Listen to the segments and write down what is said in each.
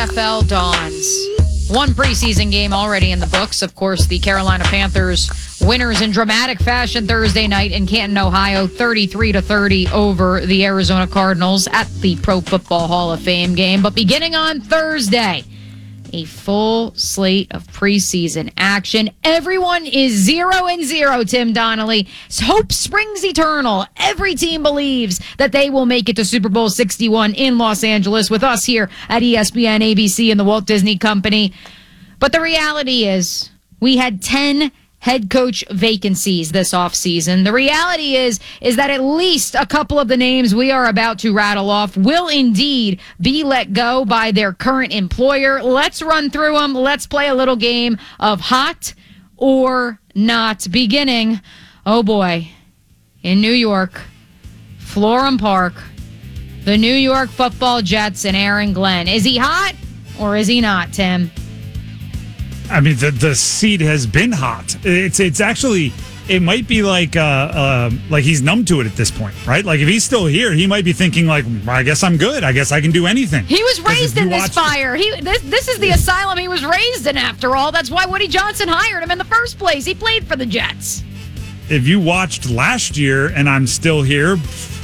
NFL dawns. One preseason game already in the books. Of course, the Carolina Panthers winners in dramatic fashion Thursday night in Canton, Ohio, 33-30 over the Arizona Cardinals at the Pro Football Hall of Fame game. But beginning on Thursday, a full slate of preseason action. Everyone is 0-0, Tim Donnelly. Hope springs eternal. Every team believes that they will make it to Super Bowl 61 in Los Angeles with us here at ESPN, ABC, and the Walt Disney Company. But the reality is we had 10 head coach vacancies this offseason. The reality is that at least a couple of the names we are about to rattle off will indeed be let go by their current employer. Let's run through them. Let's play a little game of hot or not. Beginning, oh boy, in New York, Florham Park, the New York Football Jets and Aaron Glenn. Is he hot or is he not, Tim? I mean, the seat has been hot. It's actually, it might be like he's numb to it at this point, right? Like if he's still here, he might be thinking like, I guess I'm good. I guess I can do anything. He was raised in this fire. This is the asylum he was raised in after all. That's why Woody Johnson hired him in the first place. He played for the Jets. If you watched last year and I'm still here,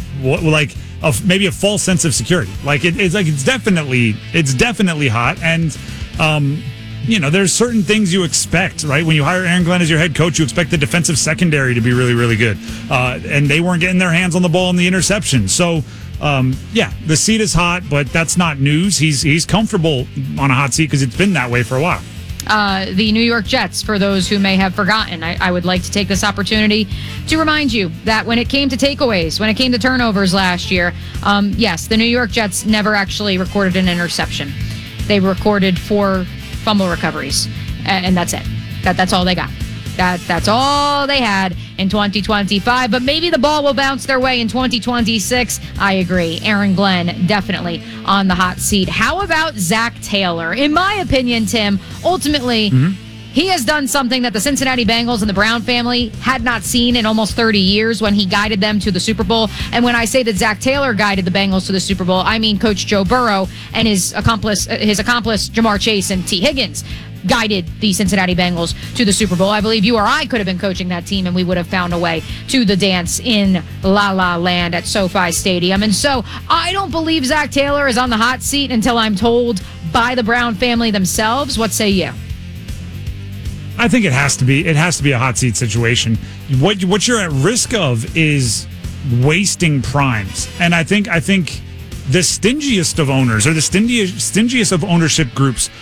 maybe a false sense of security. Like it's definitely hot. And, there's certain things you expect, right? When you hire Aaron Glenn as your head coach, you expect the defensive secondary to be really, really good. And they weren't getting their hands on the ball in the interception. So, the seat is hot, but that's not news. He's comfortable on a hot seat because it's been that way for a while. The New York Jets, for those who may have forgotten, I would like to take this opportunity to remind you that when it came to takeaways, when it came to turnovers last year, yes, the New York Jets never actually recorded an interception. They recorded 4 fumble recoveries, and that's it. That's all they got. That's all they had in 2025, but maybe the ball will bounce their way in 2026. I agree. Aaron Glenn definitely on the hot seat. How about Zach Taylor? In my opinion, Tim, ultimately, he has done something that the Cincinnati Bengals and the Brown family had not seen in almost 30 years when he guided them to the Super Bowl. And when I say that Zach Taylor guided the Bengals to the Super Bowl, I mean Coach Joe Burrow and his accomplice Jamar Chase and T. Higgins guided the Cincinnati Bengals to the Super Bowl. I believe you or I could have been coaching that team and we would have found a way to the dance in La La Land at SoFi Stadium. And so I don't believe Zach Taylor is on the hot seat until I'm told by the Brown family themselves. What say you? I think it has to be. It has to be a hot seat situation. What you're at risk of is wasting primes, and I think the stingiest of owners or the stingiest of ownership groups